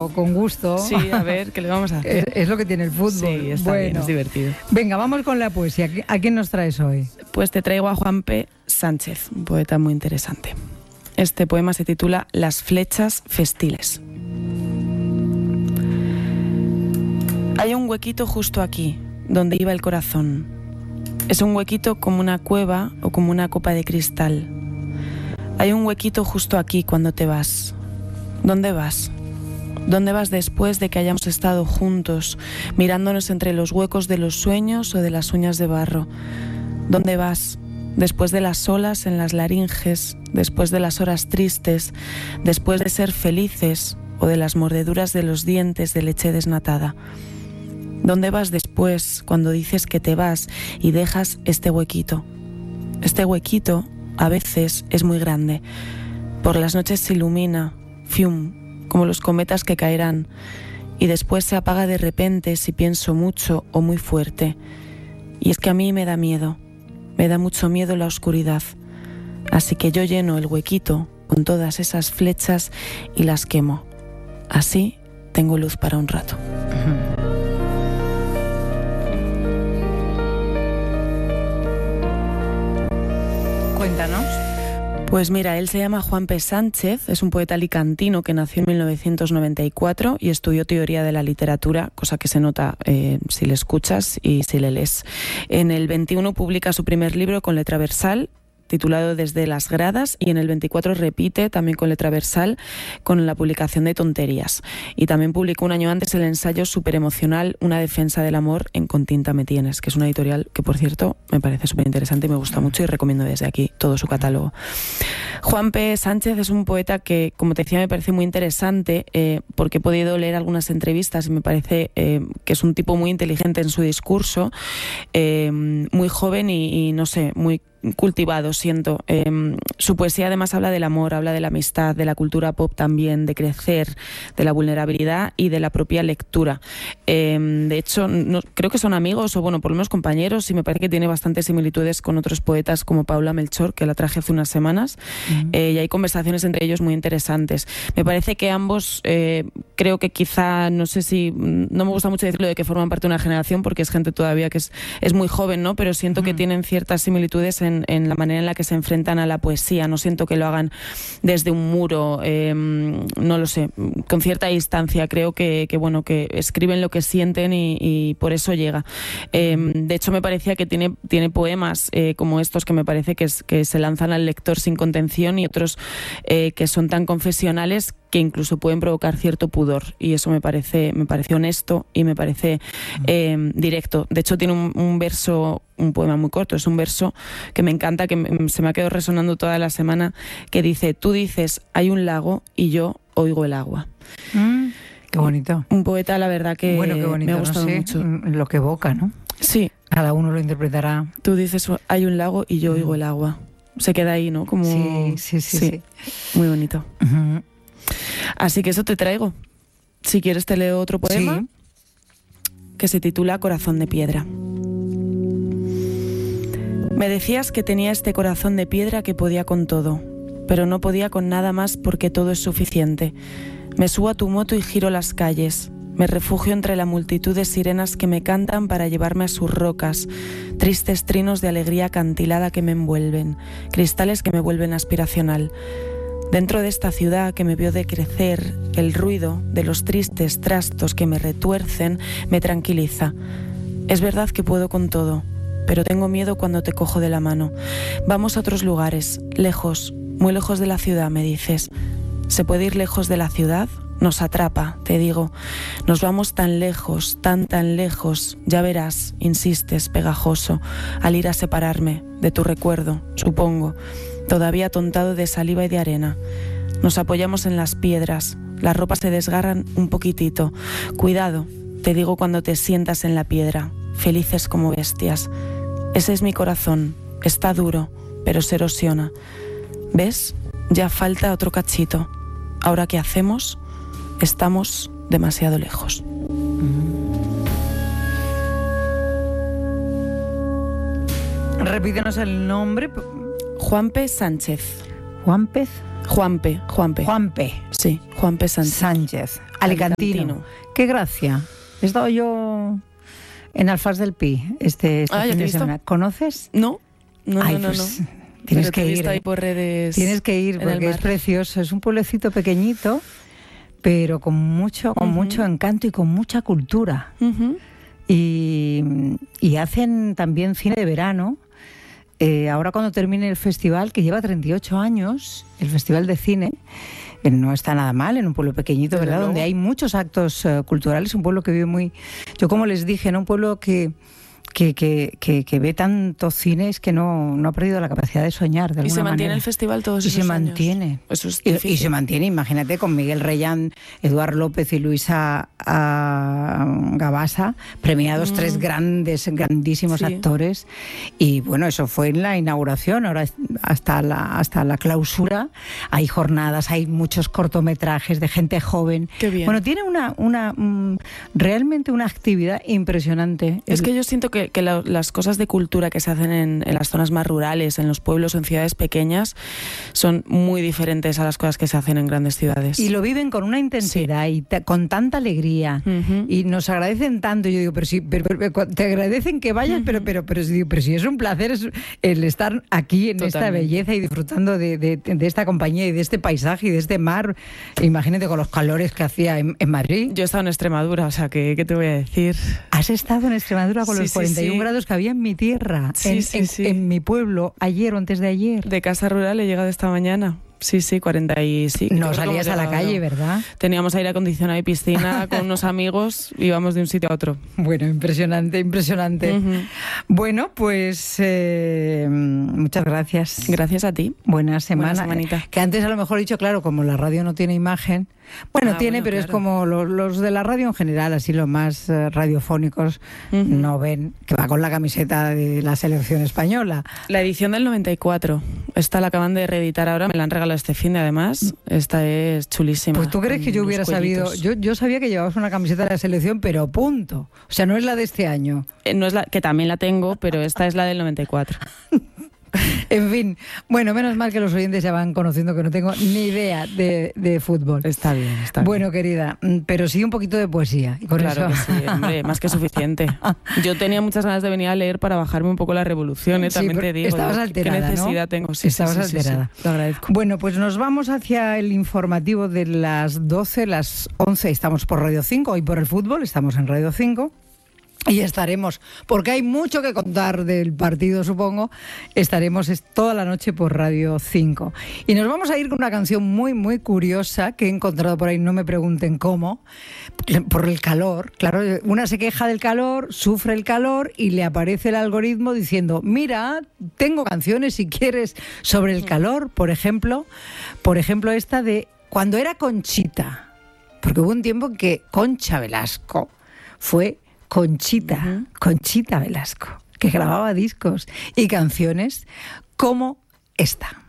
pero con gusto. Sí, a ver, ¿qué le vamos a hacer? Es lo que tiene el fútbol. Sí, está bien, es divertido. Venga, vamos con la poesía. ¿A quién nos traes hoy? Pues te traigo a Juanpe Sánchez, un poeta muy interesante. Este poema se titula Las flechas festiles. Hay un huequito justo aquí, donde iba el corazón. Es un huequito como una cueva o como una copa de cristal. Hay un huequito justo aquí cuando te vas. ¿Dónde vas? ¿Dónde vas después de que hayamos estado juntos, mirándonos entre los huecos de los sueños o de las uñas de barro? ¿Dónde vas? Después de las olas en las laringes, después de las horas tristes, después de ser felices o de las mordeduras de los dientes de leche desnatada. ¿Dónde vas después cuando dices que te vas y dejas este huequito? Este huequito a veces es muy grande. Por las noches se ilumina, fium, como los cometas que caerán, y después se apaga de repente si pienso mucho o muy fuerte. Y es que a mí me da miedo. Me da mucho miedo la oscuridad, así que yo lleno el huequito con todas esas flechas y las quemo. Así tengo luz para un rato. Cuéntanos. Pues mira, él se llama Juanpe Sánchez, es un poeta alicantino que nació en 1994 y estudió teoría de la literatura, cosa que se nota si le escuchas y si le lees. En el 21 publica su primer libro con letra versal, titulado Desde las gradas, y en el 24 repite también con letra versal con la publicación de Tonterías. Y también publicó un año antes el ensayo superemocional Una defensa del amor en Con tinta me tienes, que es una editorial que, por cierto, me parece súper interesante y me gusta mucho y recomiendo desde aquí todo su catálogo. Juanpe Sánchez es un poeta que, como te decía, me parece muy interesante porque he podido leer algunas entrevistas y me parece que es un tipo muy inteligente en su discurso, muy joven y no sé, muy cultivado, siento. Su poesía además habla del amor, habla de la amistad, de la cultura pop también, de crecer, de la vulnerabilidad y de la propia lectura. De hecho, no, creo que son amigos o bueno, por lo menos compañeros, y me parece que tiene bastantes similitudes con otros poetas como Paula Melchor, que la traje hace unas semanas, y hay conversaciones entre ellos muy interesantes. Me parece que ambos, creo que quizá, no sé si, no me gusta mucho decirlo de que forman parte de una generación porque es gente todavía que es muy joven, ¿no? Pero siento que tienen ciertas similitudes en la manera en la que se enfrentan a la poesía. No siento que lo hagan desde un muro, no lo sé, con cierta distancia. Creo que bueno, que escriben lo que sienten y por eso llega. De hecho, me parecía que tiene poemas como estos que me parece que se lanzan al lector sin contención y otros que son tan confesionales que incluso pueden provocar cierto pudor, y eso me parece honesto y me parece directo. De hecho, tiene un poema muy corto, es un verso que me encanta, que se me ha quedado resonando toda la semana, que dice: tú dices hay un lago y yo oigo el agua. Qué bonito. Un poeta, la verdad, que bueno, qué bonito, me ha gustado mucho. Lo que evoca, ¿no? Sí. Cada uno lo interpretará. Tú dices hay un lago y yo oigo el agua. Se queda ahí, ¿no? Como... Sí. Muy bonito. Así que eso te traigo. Si quieres te leo otro poema que se titula Corazón de piedra. Me decías que tenía este corazón de piedra que podía con todo, pero no podía con nada más porque todo es suficiente. Me subo a tu moto y giro las calles. Me refugio entre la multitud de sirenas que me cantan para llevarme a sus rocas, tristes trinos de alegría acantilada que me envuelven, cristales que me vuelven aspiracional. Dentro de esta ciudad que me vio decrecer, el ruido de los tristes trastos que me retuercen me tranquiliza. Es verdad que puedo con todo, pero tengo miedo cuando te cojo de la mano. Vamos a otros lugares, lejos, muy lejos de la ciudad, me dices. ¿Se puede ir lejos de la ciudad? Nos atrapa, te digo. Nos vamos tan lejos, tan lejos. Ya verás, insistes, pegajoso, al ir a separarme de tu recuerdo, supongo, todavía atontado de saliva y de arena. Nos apoyamos en las piedras, las ropas se desgarran un poquitito. Cuidado, te digo cuando te sientas en la piedra, felices como bestias. Ese es mi corazón, está duro, pero se erosiona. ¿Ves? Ya falta otro cachito. ¿Ahora qué hacemos? Estamos demasiado lejos. Repítenos el nombre. Juanpe Sánchez. ¿Juanpe? Juanpe. Juanpe. Sí, Juanpe Sánchez. Sánchez. Alicantino. Qué gracia. He estado yo en Alfaz del Pi este fin de semana. ¿Conoces? No. Pues, tienes que ir. Ahí por redes. Tienes que ir porque es precioso. Es un pueblecito pequeñito, pero con mucho encanto y con mucha cultura. Y hacen también cine de verano. Ahora cuando termine el festival, que lleva 38 años, el Festival de Cine, no está nada mal en un pueblo pequeñito, ¿verdad? Donde hay muchos actos culturales, un pueblo que vive muy... Yo como les dije, ¿no? Un pueblo que ve tantos cines que no ha perdido la capacidad de soñar de alguna manera. ¿Y se mantiene el festival todos esos años? Mantiene. Eso es y se mantiene, imagínate, con Miguel Reyán, Eduard López y Luisa Gabasa, premiados 3 grandísimos actores. Y bueno, eso fue en la inauguración. Ahora hasta la clausura hay jornadas, hay muchos cortometrajes de gente joven. Qué bien. Bueno, tiene realmente una actividad impresionante. Es que yo siento que las cosas de cultura que se hacen en las zonas más rurales, en los pueblos o en ciudades pequeñas, son muy diferentes a las cosas que se hacen en grandes ciudades. Y lo viven con una intensidad y con tanta alegría. Y nos agradecen tanto. Yo digo, pero te agradecen que vayas, pero si es un placer el estar aquí en esta belleza y disfrutando de esta compañía y de este paisaje y de este mar. Imagínate con los calores que hacía en Madrid. Yo he estado en Extremadura, o sea, ¿qué te voy a decir? ¿Has estado en Extremadura con los 41 grados que había en mi tierra, en mi pueblo, ayer o antes de ayer? De casa rural he llegado esta mañana. Sí, 40 y sí. No salías a la calle, ¿verdad? Teníamos aire acondicionado y piscina con unos amigos, íbamos de un sitio a otro. Bueno, impresionante. Bueno, pues muchas gracias. Gracias a ti. Buena semana. Buena semanita. Que antes a lo mejor he dicho, claro, como la radio no tiene imagen, pero claro. Es como los de la radio en general, así los más radiofónicos, no ven, que va con la camiseta de la selección española. La edición del 94, esta la acaban de reeditar ahora, me la han regalado este fin de además, esta es chulísima. Pues tú crees que yo hubiera sabido, yo sabía que llevabas una camiseta de la selección, pero punto, o sea, no es la de este año. No es que también la tengo, pero esta es la del 94. En fin, bueno, menos mal que los oyentes ya van conociendo que no tengo ni idea de fútbol. Está bien. Bueno, querida, pero sí un poquito de poesía. Y con claro eso... que sí, hombre, más que suficiente. Yo tenía muchas ganas de venir a leer para bajarme un poco la revolución, también te digo. Estabas alterada, ¿qué necesidad ¿no? tengo? Estabas alterada. Lo agradezco. Bueno, pues nos vamos hacia el informativo de las 12, las 11. Estamos por Radio 5, hoy por el fútbol, estamos en Radio 5. Y estaremos, porque hay mucho que contar del partido, supongo, estaremos toda la noche por Radio 5. Y nos vamos a ir con una canción muy, muy curiosa que he encontrado por ahí, no me pregunten cómo, por el calor. Claro, una se queja del calor, sufre el calor y le aparece el algoritmo diciendo, mira, tengo canciones si quieres sobre el calor, por ejemplo esta de cuando era Conchita, porque hubo un tiempo en que Concha Velasco fue... Conchita Velasco, que grababa discos y canciones como esta.